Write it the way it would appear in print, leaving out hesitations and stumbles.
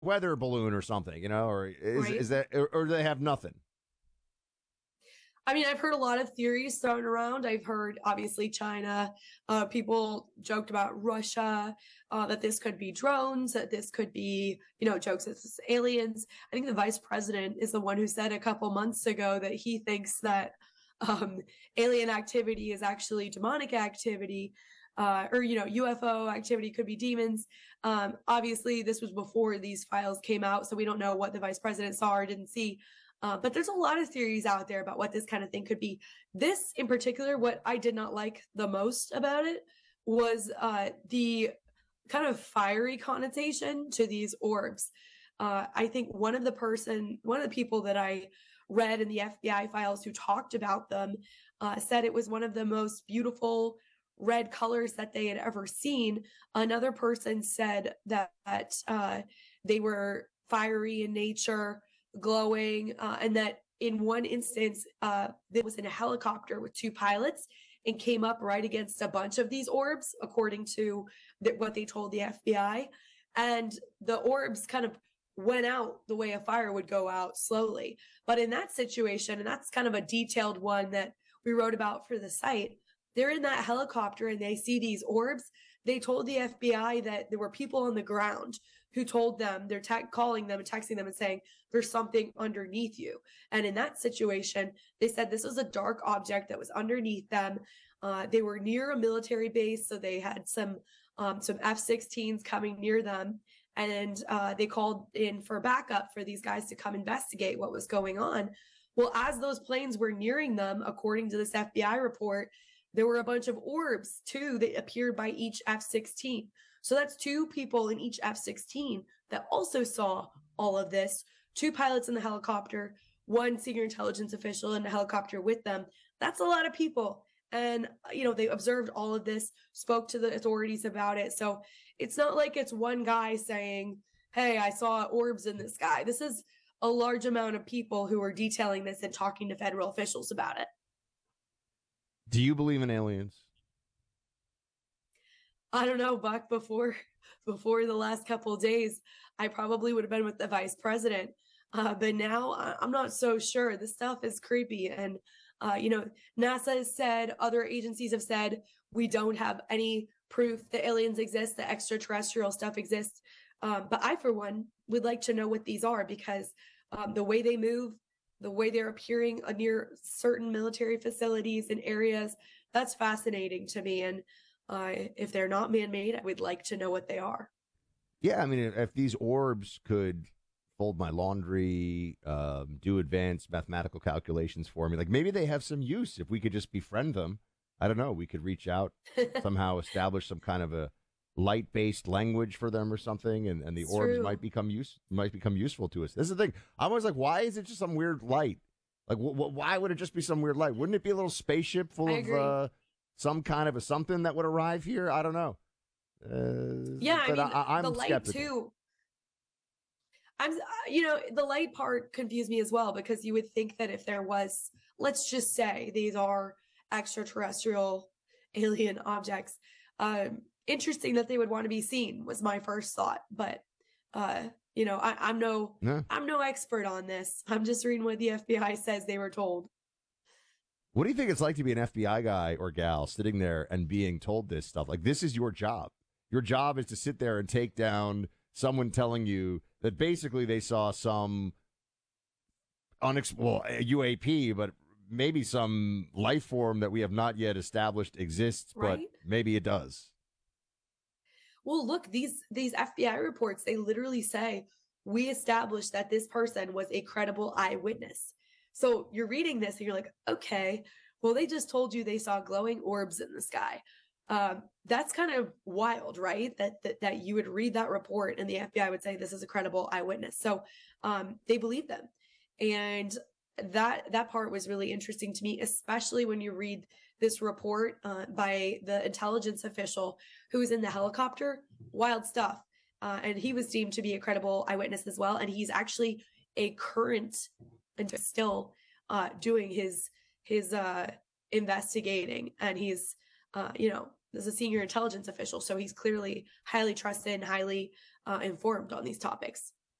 weather balloon or something, or right? is that, or do they have nothing? I mean, I've heard a lot of theories thrown around. I've heard obviously China. People joked about Russia, that this could be drones, that this could be, jokes that it's aliens. I think the vice president is the one who said a couple months ago that he thinks that um, alien activity is actually demonic activity. Or UFO activity could be demons. Obviously, this was before these files came out, so we don't know what the vice president saw or didn't see. But there's a lot of theories out there about what this kind of thing could be. This in particular, what I did not like the most about it was the kind of fiery connotation to these orbs. I think one of the people that I read in the FBI files who talked about them said it was one of the most beautiful red colors that they had ever seen. Another person said that they were fiery in nature, glowing, and that in one instance, it was in a helicopter with two pilots and came up right against a bunch of these orbs, according to what they told the FBI. And the orbs kind of went out the way a fire would go out slowly. But in that situation, and that's kind of a detailed one that we wrote about for the site, they're in that helicopter and they see these orbs. They told the FBI that there were people on the ground who told them, they're calling them and texting them and saying, there's something underneath you. And in that situation, they said this was a dark object that was underneath them. They were near a military base, so they had some F-16s coming near them. And they called in for backup for these guys to come investigate what was going on. Well, as those planes were nearing them, according to this FBI report, there were a bunch of orbs too that appeared by each F-16. So that's two people in each F-16 that also saw all of this. Two pilots in the helicopter, one senior intelligence official in the helicopter with them. That's a lot of people. And, they observed all of this, spoke to the authorities about it. So it's not like it's one guy saying, hey, I saw orbs in the sky. This is a large amount of people who are detailing this and talking to federal officials about it. Do you believe in aliens? I don't know, Buck, before the last couple of days, I probably would have been with the vice president. But now I'm not so sure. This stuff is creepy. And, NASA has said, other agencies have said, we don't have any proof that aliens exist, that extraterrestrial stuff exists. But I, for one, would like to know what these are because the way they move, the way they're appearing near certain military facilities and areas, that's fascinating to me. And if they're not man-made, I would like to know what they are. Yeah, I mean, if these orbs could fold my laundry, do advanced mathematical calculations for me, like maybe they have some use. If we could just befriend them, I don't know, we could reach out, somehow establish some kind of a light-based language for them or something, and the It's orbs true. might become useful to us. This is the thing. I'm always like, why is it just some weird light? Like, why would it just be some weird light? Wouldn't it be a little spaceship full I of agree. some kind of a something that would arrive here? I don't know. Yeah, I But mean, the I'm light skeptical. too. The light part confused me as well because you would think that if there was, let's just say these are extraterrestrial alien objects, interesting that they would want to be seen was my first thought. But, I'm no, Yeah. I'm no expert on this. I'm just reading what the FBI says they were told. What do you think it's like to be an FBI guy or gal sitting there and being told this stuff? Like, this is your job. Your job is to sit there and take down someone telling you that basically they saw some a UAP, but maybe some life form that we have not yet established exists, but Right? maybe it does. Well, look, these FBI reports, they literally say we established that this person was a credible eyewitness. So you're reading this and you're like, okay, well, they just told you they saw glowing orbs in the sky. That's kind of wild, right? That you would read that report and the FBI would say this is a credible eyewitness. So they believe them, and that part was really interesting to me, especially when you read this report by the intelligence official who was in the helicopter. Wild stuff. And he was deemed to be a credible eyewitness as well. And he's actually a current and still doing his investigating. And he's, as a senior intelligence official. So he's clearly highly trusted and highly informed on these topics.